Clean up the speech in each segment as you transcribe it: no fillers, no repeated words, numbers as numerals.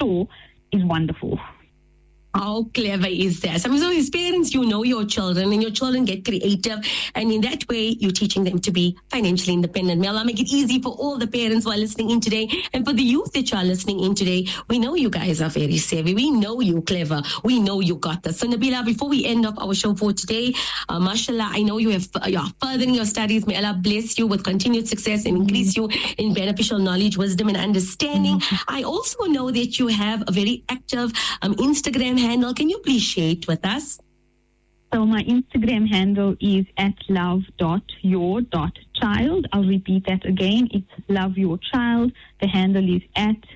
store is wonderful. How clever is that? So as parents, you know your children and your children get creative. And in that way, you're teaching them to be financially independent. May Allah make it easy for all the parents who are listening in today. And for the youth that you are listening in today, we know you guys are very savvy. We know you're clever. We know you got this. So Nabila, before we end off our show for today, mashallah, I know you're furthering your studies. May Allah bless you with continued success and increase you in beneficial knowledge, wisdom, and understanding. I also know that you have a very active Instagram handle. Can you please share it with us? So my Instagram handle is @love.your.child. I'll repeat that again. It's loveyourchild. The handle is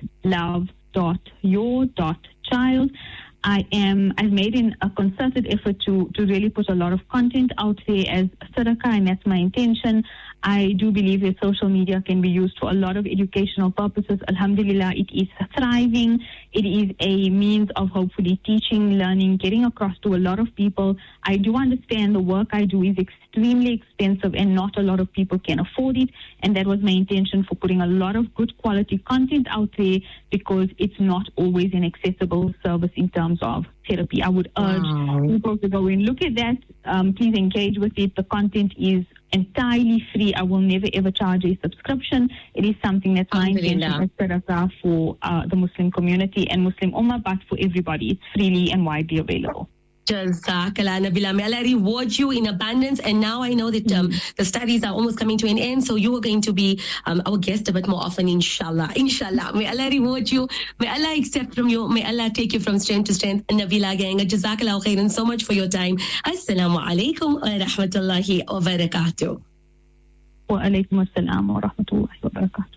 @love.your.child. I've made a concerted effort to really put a lot of content out there as sadaqah, and that's my intention. I do believe that social media can be used for a lot of educational purposes. Alhamdulillah, it is thriving. It is a means of hopefully teaching, learning, getting across to a lot of people. I do understand the work I do is extremely expensive and not a lot of people can afford it. And that was my intention for putting a lot of good quality content out there, because it's not always an accessible service in terms of therapy. I would urge people to go and look at that. Please engage with it. The content is entirely free. I will never ever charge a subscription. It is something that's my intention as sadaqah for the Muslim community and Muslim Ummah, but for everybody. It's freely and widely available. Jazakallah, Nabila. May Allah reward you in abundance. And now I know that the studies are almost coming to an end, so you are going to be our guest a bit more often, inshallah. Inshallah. May Allah reward you. May Allah accept from you. May Allah take you from strength to strength. Nabila Ganga, Jazakallah khairan so much for your time. Assalamu alaikum wa rahmatullahi wa barakatuh. Wa alaikum assalam wa rahmatullahi wa barakatuh.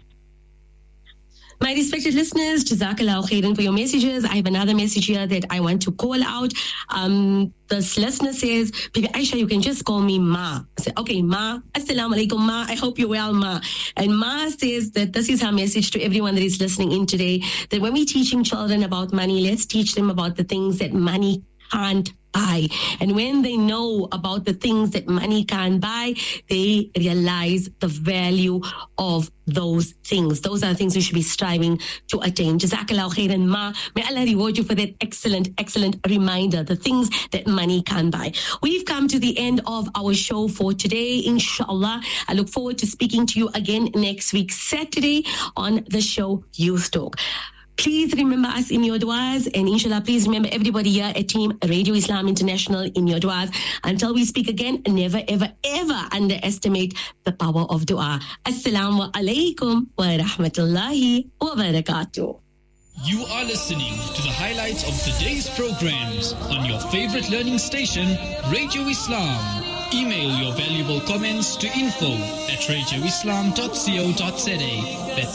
My respected listeners, Jazakallah khairan for your messages. I have another message here that I want to call out. This listener says, Bibi Aisha, you can just call me Ma. I said, okay, Ma. Assalamu alaikum, Ma. I hope you're well, Ma. And Ma says that this is her message to everyone that is listening in today, that when we're teaching children about money, let's teach them about the things that money can't buy. And when they know about the things that money can't buy, they realize the value of those things. Those are the things we should be striving to attain. Jazakallah khairan, Ma. May Allah reward you for that excellent reminder, the things that money can't buy. We've come to the end of our show for today. Inshallah, I look forward to speaking to you again next week, Saturday, on the show Youth Talk. Please remember us in your du'as, and inshallah, please remember everybody here at Team Radio Islam International in your du'as. Until we speak again, never, ever, ever underestimate the power of du'a. Assalamu alaikum wa rahmatullahi wa barakatuh. You are listening to the highlights of the day's programs on your favorite learning station, Radio Islam. Email your valuable comments to info@radioislam.co.za. That's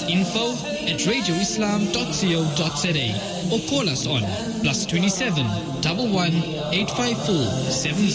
info@radioislam.co.za. Or call us on +27 11 854 70